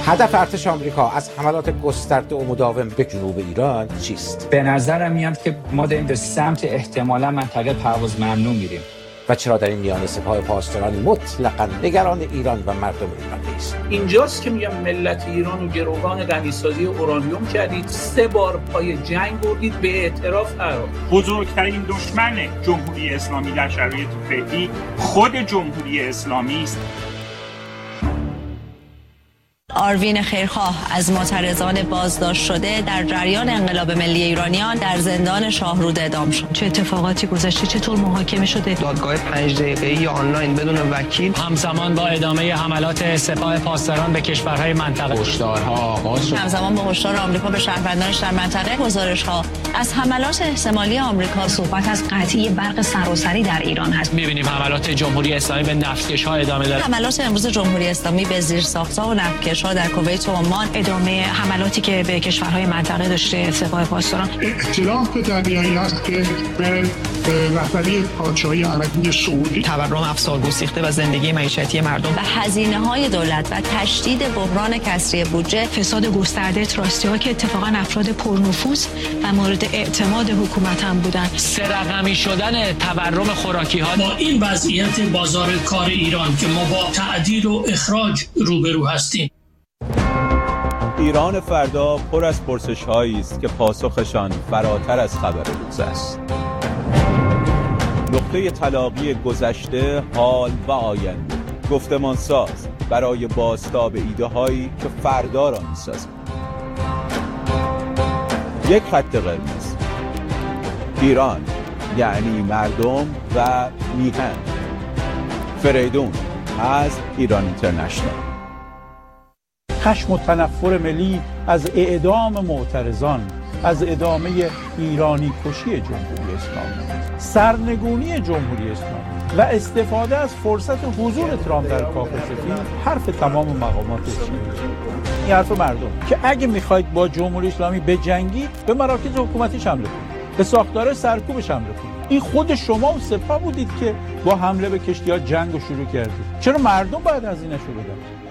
هدف ارتش آمریکا از حملات گسترده و مداوم به جنوب ایران چیست؟ به نظرم میاد که ما داریم به سمت احتمالاً منطقه پرواز ممنوع میریم. و چرا در این میان سپاه پاسداران مطلقاً نگران ایران و مردم ایران نیست؟ اینجاست که میگم ملت ایران و گروگان غنیسازی اورانیوم کردید، 3 بار پای جنگ بردید، به اعتراف قرار. بزرگترین دشمن جمهوری اسلامی در شرایط فعلی خود جمهوری اسلامی است. آروین خیرخواه از معترضان بازداشت شده در جریان انقلاب ملی ایرانیان در زندان شاهرود اعدام شد. چه اتفاقاتی گذشته؟ چطور محاکمه شده؟ دادگاه 5 دقیقه‌ای آنلاین بدون وکیل همزمان با ادامه حملات سپاه پاسداران به کشورهای منطقه. هشدارها آغاز شد. همزمان با هشدار آمریکا به شهروندانش در منطقه، گزارش‌ها از حملات احتمالی آمریکا. صحبت از قطعی برق سراسری در ایران هست. می‌بینیم حملات جمهوری اسلامی به نفتکش‌ها ادامه داره. حملات امروز جمهوری اسلامی به زیرساخت‌ها و نفتکش‌ها در کویت و عمان، ادامه حملاتی که به کشورهای منطقه داشته سپاه پاسداران. اختلاف دریایی است که به رهبری پادشاهی عربی سعودی، تورم افسار گسیخته و زندگی معیشتی مردم و هزینه‌های دولت و تشدید بحران کسری بودجه، فساد گسترده تراستی‌ها که اتفاقا افراد پرنفوذ و مورد اعتماد حکومت هم بودن، سرقمی شدن تورم خوراکی‌ها. با این وضعیت بازار کار ایران که ما با تعدیل و اخراج روبرو هستیم. ایران فردا پر از پرسش‌هایی است که پاسخشان فراتر از خبر روز است. نقطه تلاقی گذشته، حال و آینده، گفتمان ساز برای بازتاب ایده‌هایی که فردا را می‌سازند. یک خط قرمز. ایران یعنی مردم و میهن. فریدون از ایران اینترنشنال. خشم و تنفر ملی از اعدام معترضان، از ادامه ایرانی کشی جمهوری اسلامی، سرنگونی جمهوری اسلامی و استفاده از فرصت حضور ترامپ در کاخ سفید حرف تمام مقامات چینی. این حرف مردم که اگه میخواید با جمهوری اسلامی بجنگید، به مراکز حکومتیش حمله کنید، به ساختار سرکوبش حمله کنید. این خود شما و سپاه بودید که با حمله به کشتی‌ها جنگ رو شروع کردید. چرا مردم باید هزینه‌شو بدن؟